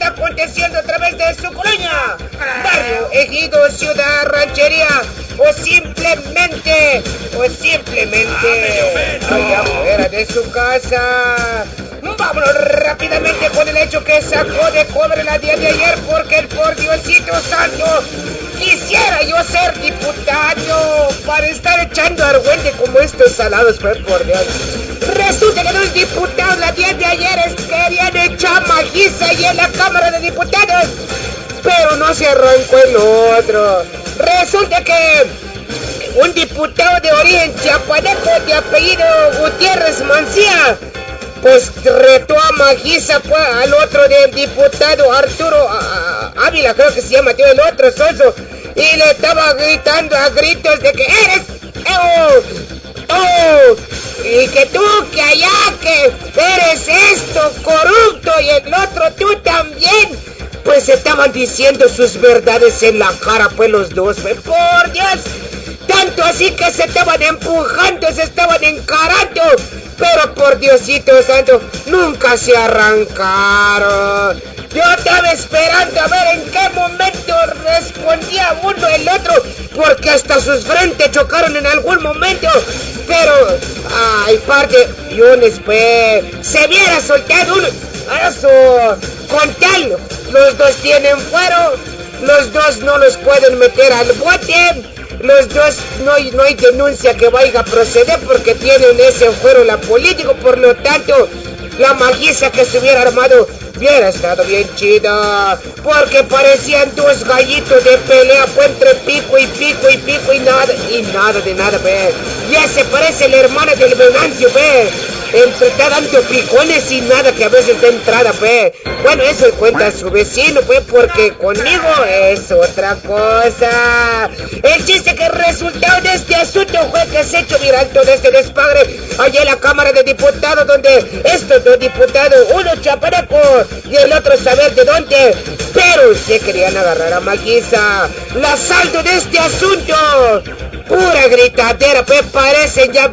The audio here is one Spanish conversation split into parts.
aconteciendo a través de su colonia, barrio, ejido, ciudad, ranchería o simplemente allá fuera de su casa. Vámonos rápidamente con el hecho que sacó de cobre la día de ayer, porque por Diosito santo, quisiera yo ser diputado para estar echando argüente como estos salados, pues por Dios. Resulta que los diputados la día de ayer querían echar majiza ahí en la Cámara de Diputados, pero no se arrancó el otro. Resulta que un diputado de origen chiapaneco de apellido Gutiérrez Mancía, pues retó a majiza pues, al otro del diputado Arturo Ávila, creo que se llama, tío, el otro soso, y le estaba gritando a gritos de que eres y que tú, que allá, que eres esto, corrupto, y el otro tú también. Pues estaban diciendo sus verdades en la cara, pues los dos, pues, por Dios. Tanto así que se estaban empujando, se estaban encarando, pero por Diosito santo, nunca se arrancaron. Yo estaba esperando a ver en qué momento respondía uno el otro, porque hasta sus frentes chocaron en algún momento. Pero, ay, par de millones, pues, se hubiera soltado uno. Eso, con tal, los dos tienen fuero, los dos no los pueden meter al bote. Los dos no hay denuncia que vaya a proceder porque tienen ese fuero la político, por lo tanto, la majiza que se hubiera armado hubiera estado bien chida, porque parecían dos gallitos de pelea, pues entre pico y nada de nada, ve. Ya se parece la hermana del Venancio, ve. Está dando picones y nada que a veces de entrada, pues. Bueno, eso cuenta su vecino, pues, porque conmigo es otra cosa. El chiste que el resultado de este asunto fue que se echó viral todo este despadre allá en la Cámara de Diputados, donde estos dos diputados, uno chapaneco y el otro saber de dónde, pero se querían agarrar a maquiza. La saldo de este asunto, pura gritadera, pues, parecen ya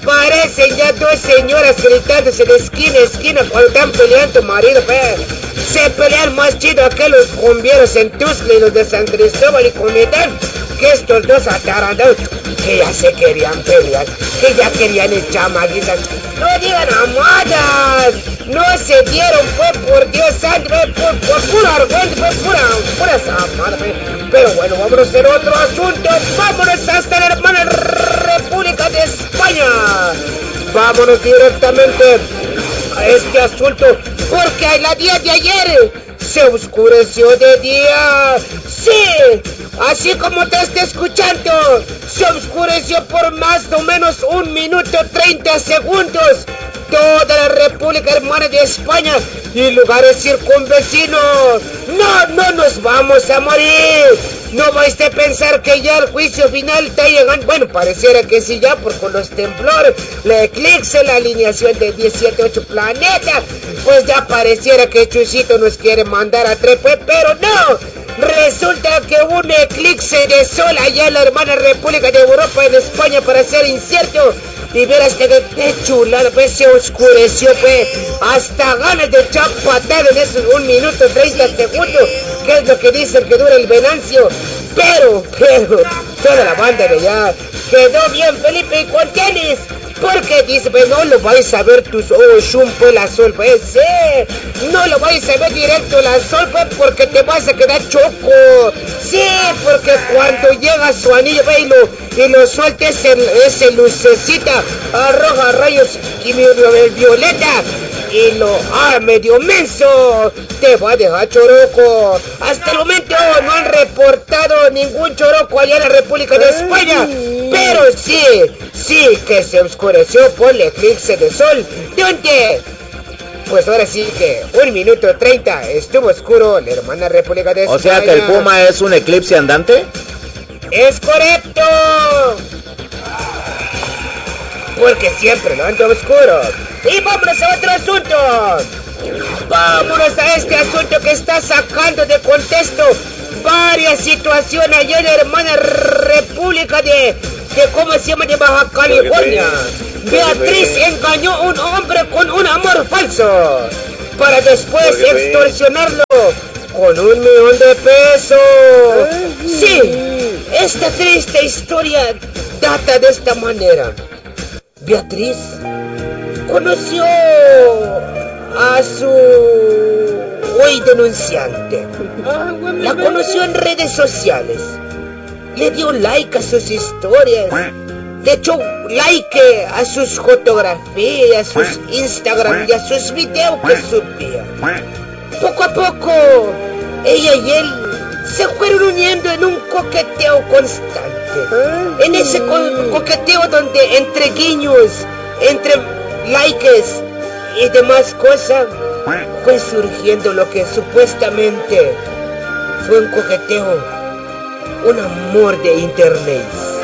dos señoras gritándose de esquina a esquina cuando están peleando marido, pues. Se pelean más chido que los cumbieros en Tuxtla y los de San Cristóbal y Comitán, que estos dos atarandados que ya se querían pelear, que ya querían echar maguizas. No digan amadas, no se dieron, pues, por Dios santo, por puro argüente, pues, pura zamada, pues. Pero bueno, vámonos a hacer otro asunto. Vámonos hasta la hermana República de España. Vámonos directamente a este asunto, porque a la día de ayer se oscureció de día. Sí, así como te está escuchando, se oscureció por más o menos 1 minuto 30 segundos. Toda la República Hermana de España y lugares circunvecinos. No nos vamos a morir. No vais a pensar que ya el juicio final está llegando. Bueno, pareciera que sí ya, por con los temblores, la eclipse, la alineación de 17-8 planetas, pues ya pareciera que Chusito nos quiere mandar a trepe, pero no. Resulta que un eclipse de sol allá en la hermana República de Europa, en España, para ser incierto. Y verás que qué chulada, pues se oscureció, pues, hasta ganas de echar patada en esos 1 minuto 30 segundos, que es lo que dicen que dura el Venancio. Pero, toda la banda de allá quedó bien, Felipe, y con tenis. Porque dice, pues no lo vais a ver tus ojos, pues la sol, pues, no lo vais a ver directo la sol, pues, porque te vas a quedar choco. Sí, porque cuando llega su anillo, pues, y lo suelta ese lucecita, arroja rayos y violeta, y lo medio menso, te va a dejar choroco. Hasta el momento no han reportado ningún choroco allá en la República de España, pero sí que se oscureció por el eclipse de sol, donde, pues ahora sí que 1 minuto 30 estuvo oscuro la hermana República de España. O sea que el Puma es un eclipse andante. ¡Es correcto! Porque siempre lo anda oscuro. Y vámonos a otro asunto. Vámonos a este asunto que está sacando de contexto varias situaciones allá en la hermana República de ¿cómo se llama? De Baja California. Beatriz engañó a un hombre con un amor falso para después extorsionarlo con 1 millón de pesos. Sí, esta triste historia data de esta manera. Beatriz conoció a su hoy denunciante. La conoció en redes sociales. Le dio like a sus historias. Le echó like a sus fotografías, a sus Instagram y a sus videos que subía. Poco a poco, ella y él se fueron uniendo en un coqueteo constante. En ese coqueteo donde entre guiños, entre likes y demás cosas, fue surgiendo lo que supuestamente fue un coqueteo, un amor de internet.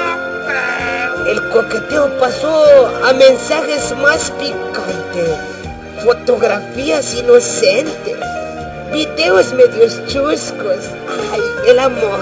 El coqueteo pasó a mensajes más picantes, fotografías inocentes, videos medios chuscos. ¡Ay, el amor!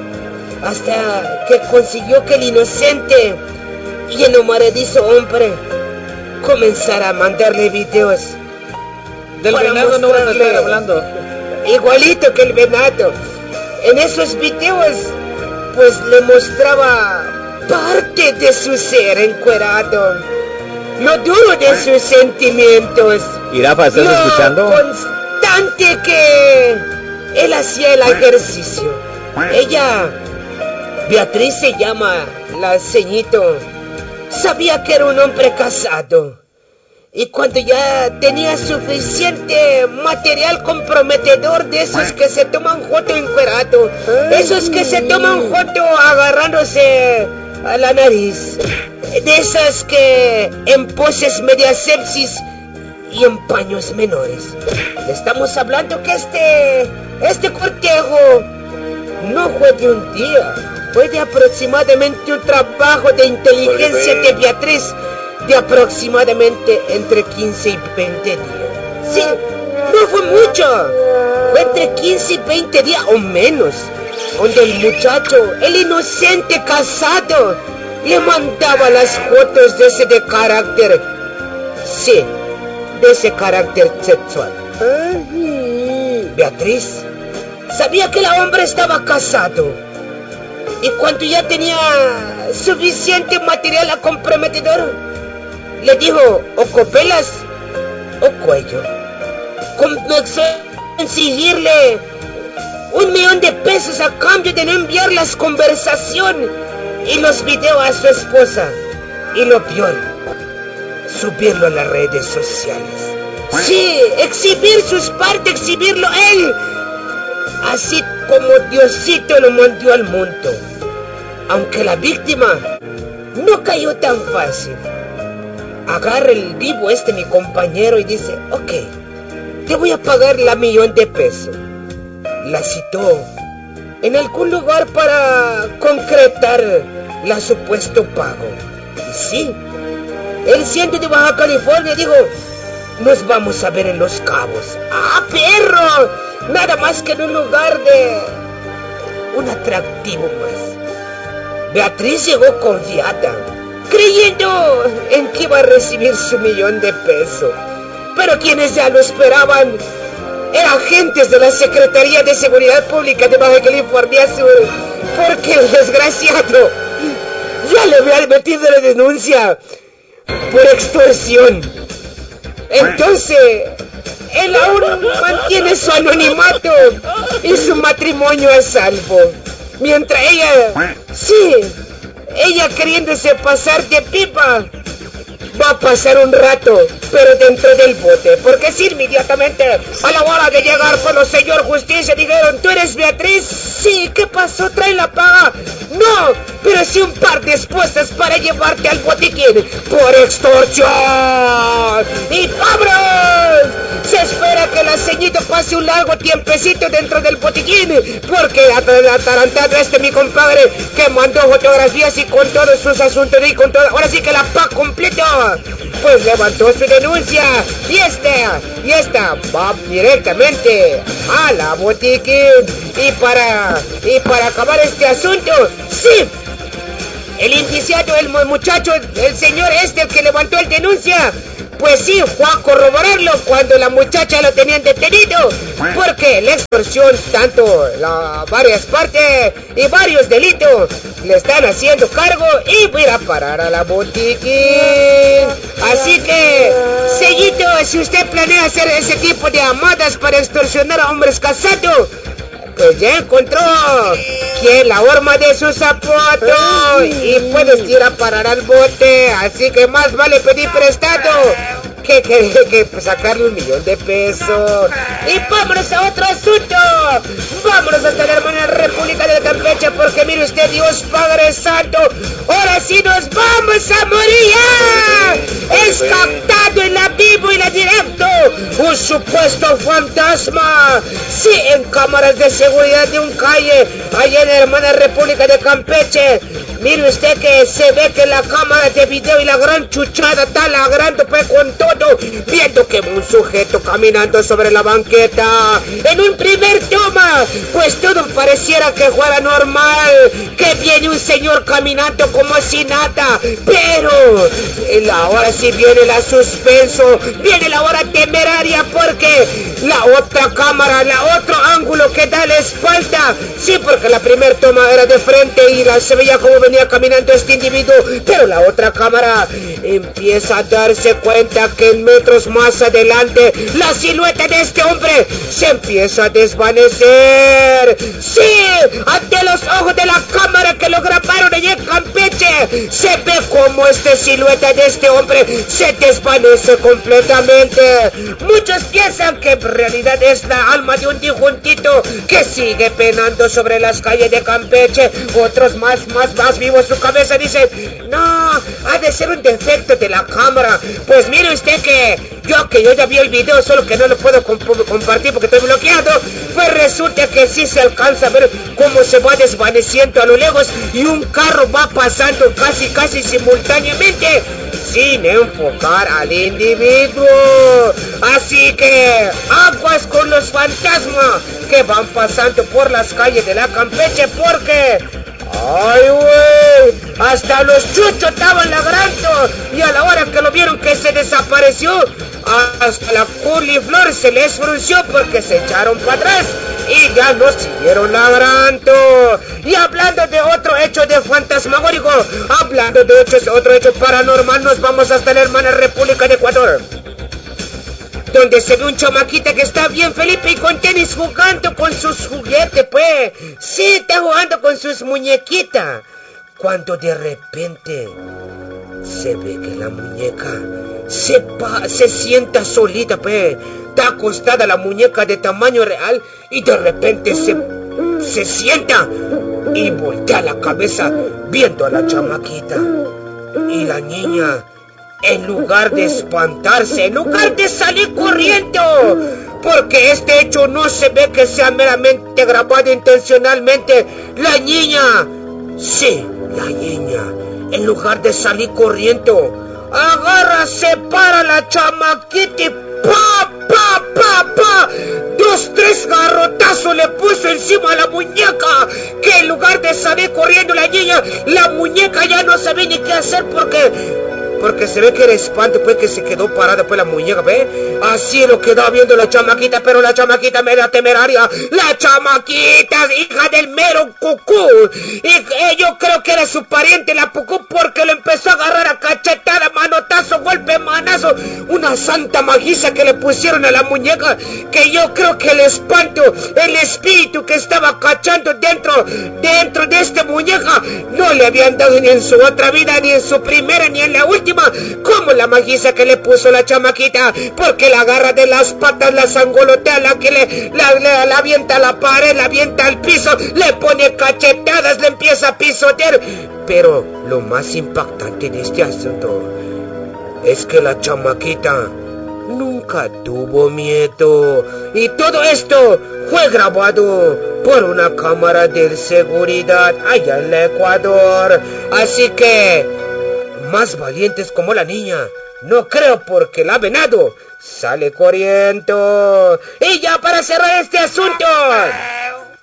Hasta que consiguió que el inocente y enamoradizo hombre comenzara a mandarle videos. Del venado no vas a estar hablando. Igualito que el venado. En esos videos, pues le mostraba parte de su ser encuerado, lo duro de sus sentimientos. Irafa, ¿estás escuchando? Constante que él hacía el ejercicio. Ella, Beatriz se llama, la ceñito, sabía que era un hombre casado. Y cuando ya tenía suficiente material comprometedor de esos que se toman foto encuerado, esos que se toman foto agarrándose a la nariz, de esas que en poses media sepsis y en paños menores. Estamos hablando que este cortejo no fue de un día, fue de aproximadamente un trabajo de inteligencia de Beatriz de aproximadamente entre 15 y 20 días. Sí, no fue mucho, fue entre 15 y 20 días o menos, donde el muchacho, el inocente casado, le mandaba las fotos de ese de carácter, sí, de ese carácter sexual. Beatriz sabía que el hombre estaba casado, y cuando ya tenía suficiente material a comprometedor, le dijo, o copelas o cuello. Comenzó a exigirle 1 millón de pesos a cambio de no enviar las conversaciones y los videos a su esposa. Y lo peor, subirlo a las redes sociales. Sí, exhibir sus partes, exhibirlo él. Así como Diosito lo mandó al mundo. Aunque la víctima no cayó tan fácil. Agarra el vivo mi compañero, y dice, ok, te voy a pagar la 1 millón de pesos. La citó en algún lugar para concretar la supuesto pago. Y sí, él siendo de Baja California dijo, nos vamos a ver en Los Cabos. ¡Ah, perro! Nada más que en un lugar de un atractivo más. Beatriz llegó confiada, creyendo en que iba a recibir su 1 millón de pesos. Pero quienes ya lo esperaban eran agentes de la Secretaría de Seguridad Pública de Baja California Sur, porque el desgraciado ya le había metido la denuncia por extorsión. Entonces, él aún mantiene su anonimato y su matrimonio a salvo, mientras ella queriéndose pasar de pipa, va a pasar un rato, pero dentro del bote, porque si inmediatamente a la hora de llegar por los señor justicia dijeron, ¿tú eres Beatriz? Sí, ¿qué pasó? ¿Trae la paga? No, pero sí un par de esposas para llevarte al botiquín por extorsión. ¡Y vámonos! Se espera que la ceñito pase un largo tiempecito dentro del botiquín, porque atarantado mi compadre que mandó fotografías y con todos sus asuntos y con todo, ahora sí que la paga completo, pues levantó su denuncia y esta va directamente a la botiquín. Y para acabar este asunto, sí, el indiciado, el muchacho, el señor el que levantó el denuncia, Pues sí, fue a corroborarlo cuando la muchacha lo tenían detenido, porque la extorsión, tanto varias partes y varios delitos, le están haciendo cargo y voy a ir a parar a la botiquín. Así que, sellito, si usted planea hacer ese tipo de llamadas para extorsionar a hombres casados, pues ya encontró quien la horma de su zapato y puedes ir a parar al bote. Así que más vale pedir prestado que sacarle $1,000,000 de pesos. Y vámonos a otro asunto. Vámonos hasta la hermana República de Campeche, porque mire usted, Dios Padre Santo, ahora sí nos vamos a morir ya. Es captado en la vivo y la directo un supuesto fantasma. Sí, en cámaras de seguridad de un calle allá en la hermana República de Campeche. Mire usted que se ve que la cámara de video y la gran chuchada está lagrando pues con todo, viendo que un sujeto caminando sobre la banqueta. En un primer toma, pues todo pareciera que fuera normal, que viene un señor caminando como si nada, pero ahora sí viene la suspenso, viene la hora temeraria, porque la otra cámara, la otro ángulo que da la espalda, sí, porque la primera toma era de frente y se veía como venía caminando este individuo, pero la otra cámara empieza a darse cuenta que en metros más adelante la silueta de este hombre se empieza a desvanecer. Sí, ante los ojos de la cámara que lo grabaron allí en Campeche, se ve como esta silueta de este hombre se desvanece completamente. Muchos piensan que en realidad es la alma de un dijuntito que sigue penando sobre las calles de Campeche. Otros más vivos, su cabeza dice, no, ha de ser un defecto de la cámara. Pues mire usted que yo ya vi el video, solo que no lo puedo compartir porque estoy bloqueado. Pues resulta que sí se alcanza a ver cómo se va desvaneciendo a lo lejos y un carro va pasando casi simultáneamente sin enfocar al individuo. Así que aguas con los fantasmas que van pasando por las calles de la Campeche, porque ¡ay, güey! Hasta los chuchos estaban lagrando y a la hora que lo vieron que se desapareció, hasta la coliflor se les frunció porque se echaron para atrás y ya no siguieron lagrando. Y hablando de otro hecho de fantasmagórico, hablando de otro hecho paranormal, nos vamos hasta la hermana República de Ecuador, donde se ve un chamaquita que está bien Felipe y con tenis jugando con sus juguetes, pues. Sí, está jugando con sus muñequitas. Cuando de repente se ve que la muñeca se sienta solita, pues. Está acostada la muñeca de tamaño real y de repente se sienta y voltea la cabeza viendo a la chamaquita. Y la niña, en lugar de espantarse, en lugar de salir corriendo, porque este hecho no se ve que sea meramente grabado intencionalmente, la niña, en lugar de salir corriendo, agarra, separa a la chamaquita y ¡pa! 2, 3 garrotazos le puso encima a la muñeca, que en lugar de salir corriendo la niña, la muñeca ya no sabía ni qué hacer porque se ve que era espanto, pues, que se quedó parada pues la muñeca, ¿ve? Así lo quedaba viendo la chamaquita, pero la chamaquita media temeraria, la chamaquita, hija del mero cucú, y yo creo que era su pariente la pucú, porque lo empezó a agarrar a cachetada, manotazo, golpe, manazo, una santa magiza que le pusieron a la muñeca, que yo creo que el espanto, el espíritu que estaba cachando dentro de esta muñeca, no le habían dado ni en su otra vida, ni en su primera, ni en la última, como la magiza que le puso la chamaquita, porque la agarra de las patas, la sangolotea, la avienta a la pared, la avienta al piso, le pone cachetadas, le empieza a pisotear. Pero lo más impactante de este asunto es que la chamaquita nunca tuvo miedo, y todo esto fue grabado por una cámara de seguridad allá en Ecuador. Así que más valientes como la niña no creo, porque la venado sale corriendo. Y ya para cerrar este asunto,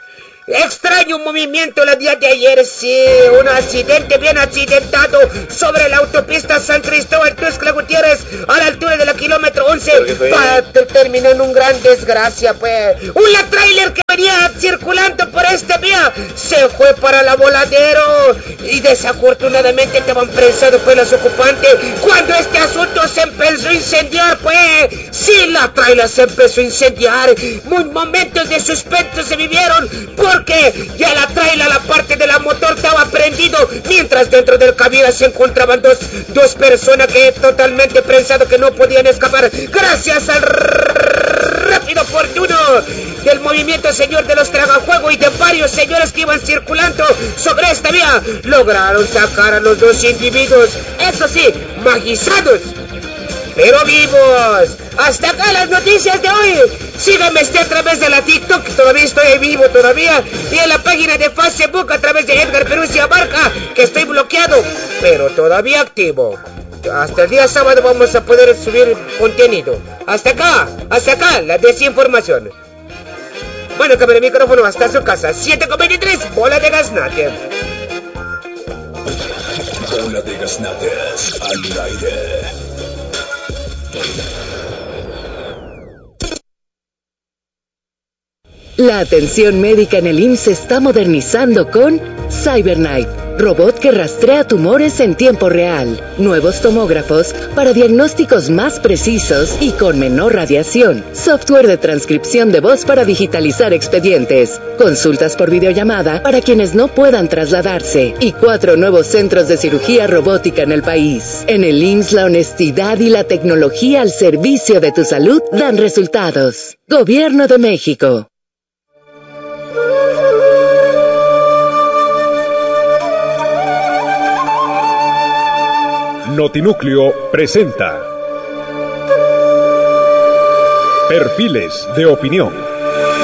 Extraño movimiento el día de ayer, sí, un accidente bien accidentado sobre la autopista San Cristóbal Tuxtla Gutiérrez a la altura de la kilómetro 11, terminó en un gran desgracia, pues. Un tráiler que venía circulando por esta vía se fue para la Voladero y desafortunadamente estaban presados pues los ocupantes cuando este asunto se empezó a incendiar, pues. Sí, la tráiler se empezó a incendiar. Momentos de suspenso se vivieron porque ya la tráiler, la parte de la motor estaba prendido, mientras dentro del cabina se encontraban dos personas que totalmente prensados que no podían escapar gracias al rápido fortuno del movimiento señor de los tragafuego y de varios señores que iban circulando sobre esta vía. Lograron sacar a los dos individuos, eso sí, magistrados, pero vivos. Hasta acá las noticias de hoy. Síganme a través de la TikTok, todavía estoy vivo todavía, y en la página de Facebook a través de Edgar Perucia Barca, que estoy bloqueado, pero todavía activo. Hasta el día sábado vamos a poder subir contenido. Hasta acá, la desinformación. Bueno, cambia el micrófono hasta su casa. 7:23, bola de gaznate. Bola de gaznates al aire. La atención médica en el IMSS se está modernizando con CyberKnife, robot que rastrea tumores en tiempo real, nuevos tomógrafos para diagnósticos más precisos y con menor radiación, software de transcripción de voz para digitalizar expedientes, consultas por videollamada para quienes no puedan trasladarse y 4 nuevos centros de cirugía robótica en el país. En el IMSS la honestidad y la tecnología al servicio de tu salud dan resultados. Gobierno de México. Notinúcleo presenta Perfiles de Opinión.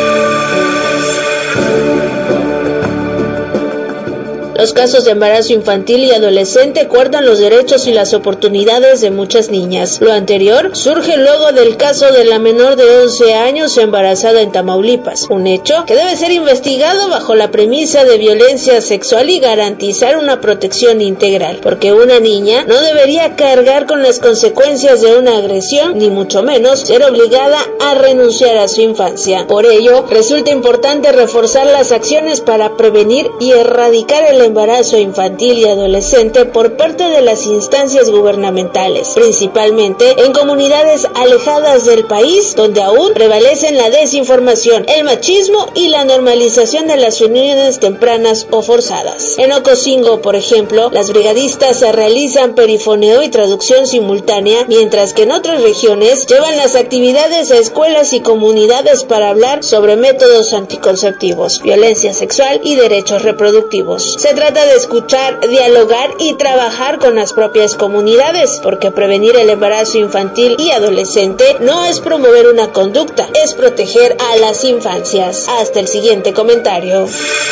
Los casos de embarazo infantil y adolescente cortan los derechos y las oportunidades de muchas niñas. Lo anterior surge luego del caso de la menor de 11 años embarazada en Tamaulipas, un hecho que debe ser investigado bajo la premisa de violencia sexual y garantizar una protección integral, porque una niña no debería cargar con las consecuencias de una agresión, ni mucho menos ser obligada a renunciar a su infancia. Por ello, resulta importante reforzar las acciones para prevenir y erradicar el embarazo infantil y adolescente por parte de las instancias gubernamentales, principalmente en comunidades alejadas del país donde aún prevalecen la desinformación, el machismo y la normalización de las uniones tempranas o forzadas. En Ocosingo, por ejemplo, las brigadistas se realizan perifoneo y traducción simultánea, mientras que en otras regiones llevan las actividades a escuelas y comunidades para hablar sobre métodos anticonceptivos, violencia sexual y derechos reproductivos. Se trata de escuchar, dialogar y trabajar con las propias comunidades, porque prevenir el embarazo infantil y adolescente no es promover una conducta, es proteger a las infancias. Hasta el siguiente comentario.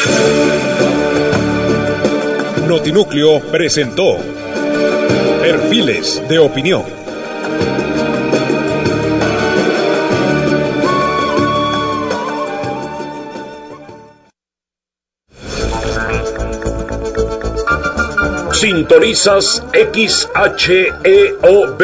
Notinúcleo presentó Perfiles de Opinión. Sintonizas XHEOB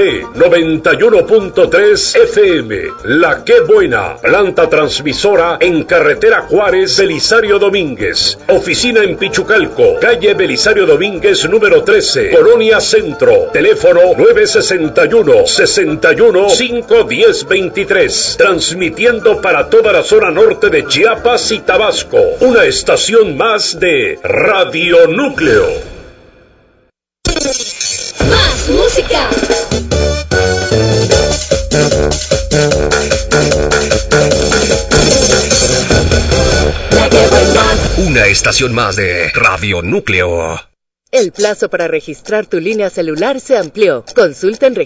91.3 FM, La Qué Buena, planta transmisora en carretera Juárez, Belisario Domínguez, oficina en Pichucalco, calle Belisario Domínguez número 13, Colonia Centro, teléfono 961-61-510-23, transmitiendo para toda la zona norte de Chiapas y Tabasco, una estación más de Radio Núcleo. Más música. Una estación más de Radio Núcleo. El plazo para registrar tu línea celular se amplió. Consulta en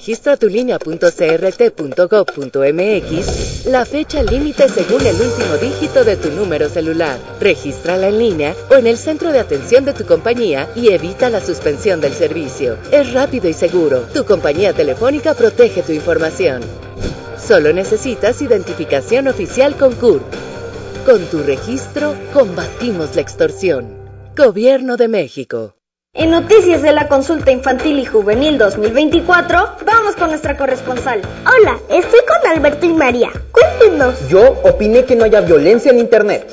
registratulinea.crt.gov.mx la fecha límite según el último dígito de tu número celular. Regístrala en línea o en el centro de atención de tu compañía y evita la suspensión del servicio. Es rápido y seguro. Tu compañía telefónica protege tu información. Solo necesitas identificación oficial con CURP. Con tu registro, combatimos la extorsión. Gobierno de México. En Noticias de la Consulta Infantil y Juvenil 2024, vamos con nuestra corresponsal. Hola, estoy con Alberto y María. Cuéntenos. Yo opiné que no haya violencia en Internet.